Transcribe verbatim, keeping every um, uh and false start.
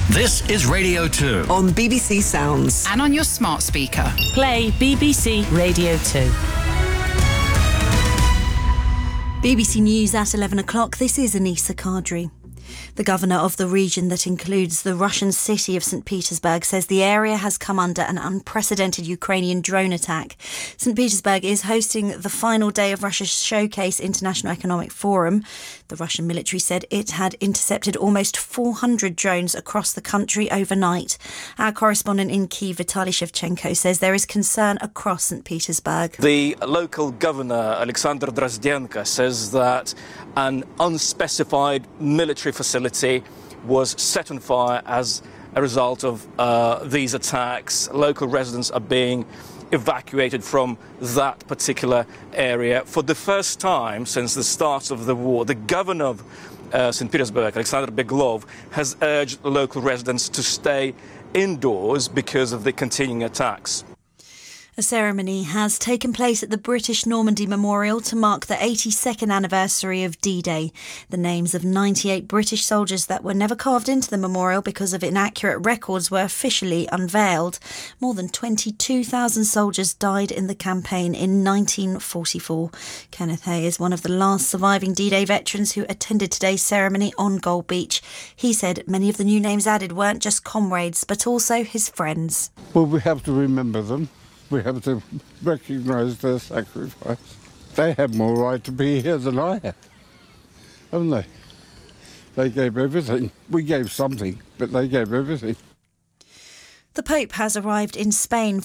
This is Radio two. On B B C Sounds. And on your smart speaker. Play B B C Radio two. B B C News at eleven o'clock. This is Anissa Kadri. The governor of the region that includes the Russian city of Saint Petersburg says the area has come under an unprecedented Ukrainian drone attack. Saint Petersburg is hosting the final day of Russia's Showcase International Economic Forum. The Russian military said it had intercepted almost four hundred drones across the country overnight. Our correspondent in Kyiv, Vitaly Shevchenko, says there is concern across Saint Petersburg. The local governor, Alexander Drozdenko, says that an unspecified military facility was set on fire as a result of uh, these attacks. Local residents are being evacuated from that particular area. For the first time since the start of the war, the governor of uh, Saint Petersburg, Alexander Beglov, has urged local residents to stay indoors because of the continuing attacks. A ceremony has taken place at the British Normandy Memorial to mark the eighty-second anniversary of D-Day. The names of ninety-eight British soldiers that were never carved into the memorial because of inaccurate records were officially unveiled. More than twenty-two thousand soldiers died in the campaign in nineteen forty-four. Kenneth Hay is one of the last surviving D-Day veterans who attended today's ceremony on Gold Beach. He said many of the new names added weren't just comrades, but also his friends. Well, we have to remember them. We have to recognise their sacrifice. They had more right to be here than I have, haven't they? They gave everything. We gave something, but they gave everything. The Pope has arrived in Spain